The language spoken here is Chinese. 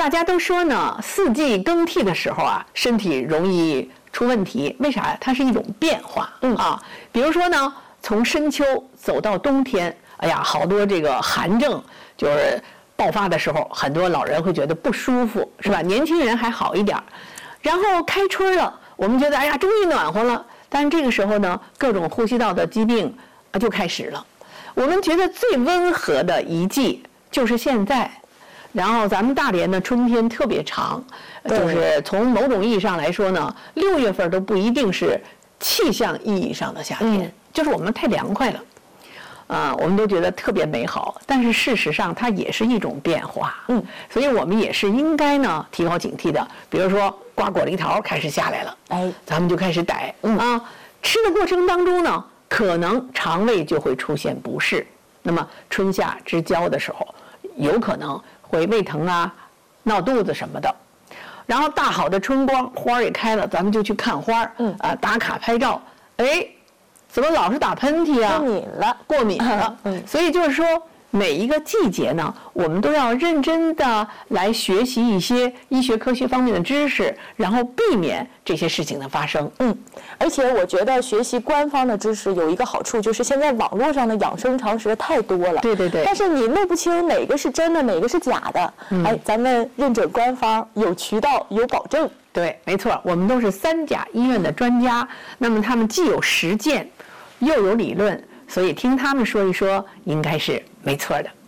大家都说呢，四季更替的时候啊，身体容易出问题。为啥呀？它是一种变化比如说呢，从深秋走到冬天，哎呀，好多这个寒症就是爆发的时候，很多老人会觉得不舒服，是吧？年轻人还好一点。然后开春了，我们觉得哎呀，终于暖和了。但是这个时候呢，各种呼吸道的疾病就开始了。我们觉得最温和的一季就是现在。然后咱们大连的春天特别长，就是从某种意义上来说呢，6月份都不一定是气象意义上的夏天，就是我们太凉快了，我们都觉得特别美好。但是事实上它也是一种变化，所以我们也是应该呢提高警惕的。比如说瓜果梨桃开始下来了，咱们就开始逮吃的过程当中呢，可能肠胃就会出现不适。那么春夏之交的时候，有可能会胃疼啊、闹肚子什么的。然后大好的春光，花儿也开了，咱们就去看花打卡拍照。怎么老是打喷嚏啊？过敏了。所以就是说，每一个季节呢，我们都要认真的来学习一些医学科学方面的知识，然后避免这些事情的发生。 而且我觉得学习官方的知识有一个好处，就是现在网络上的养生常识太多了。 对。 但是你弄不清哪个是真的，哪个是假的。咱们认准官方，有渠道，有保证。 对，没错，我们都是3甲医院的专家，那么他们既有实践，又有理论，所以听他们说一说，应该是没错的。